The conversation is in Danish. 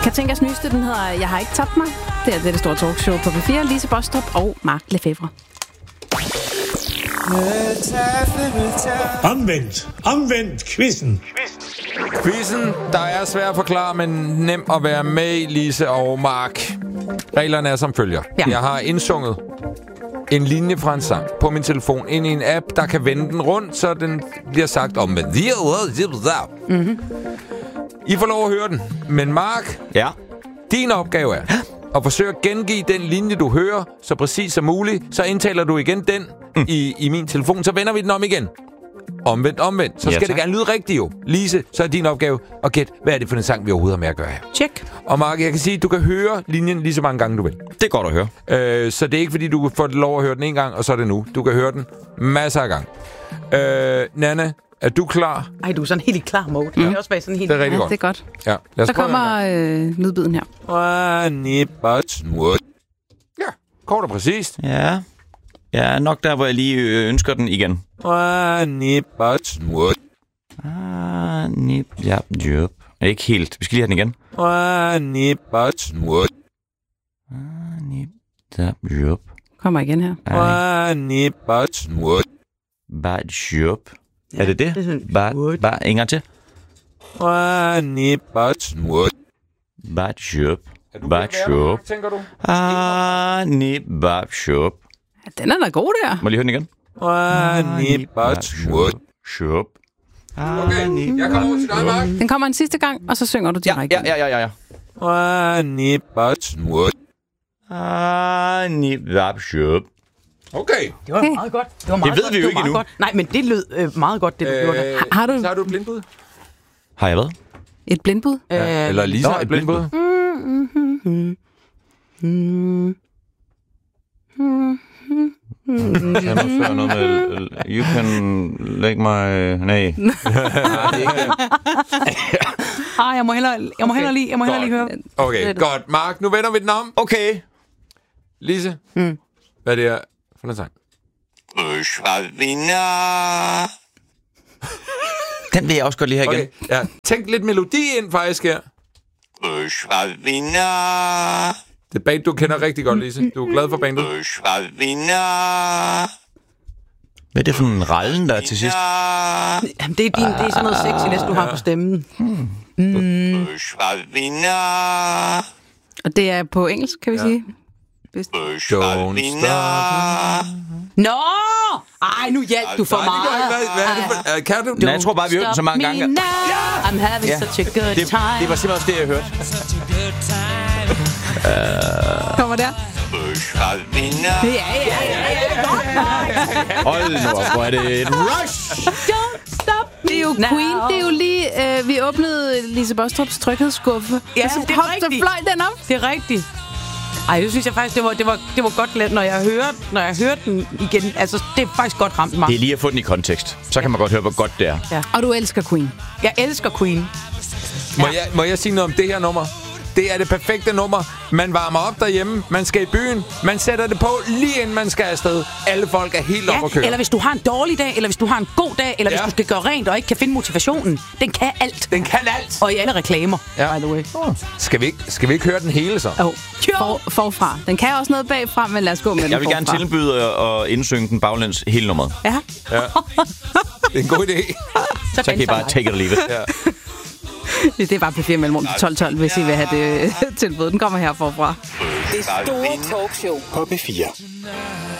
Katinkas nyeste, den hedder Jeg har ikke tabt mig. Det er det store talkshow på P4. Lise Bostrup og Mark Lefebvre. Omvendt quizzen. Quizzen, der er svær at forklare, men nem at være med i, Lise og Mark. Reglerne er som følger. Ja. Jeg har indsunget en linje fra en sang på min telefon ind i en app, der kan vende den rundt, så den bliver sagt omvendt. Mm-hmm. I får lov at høre den. Men Mark, din opgave er at forsøge at gengive den linje, du hører, så præcis som muligt. Så indtaler du igen den i min telefon, så vender vi den om igen. Omvendt. Så skal det gerne lyde rigtigt jo. Lise, så er din opgave at gætte, hvad er det for en sang, vi overhovedet har med at gøre her. Check. Og Mark, jeg kan sige, at du kan høre linjen lige så mange gange, du vil. Det er godt at høre. Så det er ikke, fordi du får lov at høre den en gang, og så er det nu. Du kan høre den masser af gange. Nanna, er du klar? Ej, du er sådan helt i klar mode. Det kan også være sådan helt... Det er rigtig godt. Det er godt. Ja, lad os Så prøve kommer lydbiden her. Ja, kort og præcist. Ja, nok der, hvor jeg lige ønsker den igen. Ikke helt. Vi skal lige have den igen. Kommer igen her. Er det det? Bare en gang til. Tænker du? Ja, den er da god der. Må jeg lige høre den igen? Okay, jeg kommer over til dig, Mark. Den kommer en sidste gang, og så synger du direkte. Ja. Okay. Det var meget godt. Det var meget Det ved vi jo godt. ikke endnu. Godt. Nej, men det lød meget godt, det du gjorde der. Har du Så har du et blindbud? Har jeg hvad? et blindbud? Eller Lisa har et blindbud? Jeg må føre noget med... You can lægge mig... Nej. Jeg må hellere lige høre. Okay, godt. Mark, nu vender vi den om. Okay. Lise, hvad er det her for en sang? Den vil jeg også godt lige have igen. Okay, ja. Tænk lidt melodi ind faktisk her. Det er band, du kender rigtig godt, Lise. Du er glad for bandet. Hvad er det for en rallen, der er til sidst? Jamen, det er sådan noget sexiness, du har på stemmen. Og det er på engelsk, kan vi sige. Don't stop. Nå! Ej, nu hjalp du for meget. Hvad er det for... Kan du? Nej, jeg tror bare, vi hørte den så mange gange. I'm having such a good time. Det var simpelthen også det, jeg hørte. Kommer der? Hold nu op, hvor er det et rush! Don't stop me. Det er jo now. Queen. Det er jo lige... vi åbnede Lise Bostrups tryghedsskuffe. Ja, og så det er rigtigt. Så fløj den op. Det er rigtigt. Ej, det synes jeg faktisk, det var godt let, når jeg hørte den igen. Altså, det er faktisk godt ramt mig. Det er lige at få den i kontekst. Så kan man godt høre, hvor godt det er. Ja. Og du elsker Queen. Jeg elsker Queen. Må jeg sige noget om det her nummer? Det er det perfekte nummer. Man varmer op derhjemme, man skal i byen, man sætter det på lige inden man skal afsted. Alle folk er helt op at køre. Eller hvis du har en dårlig dag, eller hvis du har en god dag, eller hvis du skal gøre rent og ikke kan finde motivationen. Den kan alt. Den kan alt. Og i alle reklamer, by the way. Skal vi ikke høre den hele så? Forfra. Den kan også noget bagfra, men lad os gå med den Jeg vil gerne tilbyde at indsynge den baglæns hele nummeret. Ja. Det er en god idé. Så kan I bare take it or leave it. Ja. Det er bare P4 Mellemrum til 12.12, hvis I vil have det tilbud. Den kommer her forfra. Det store talkshow på P4.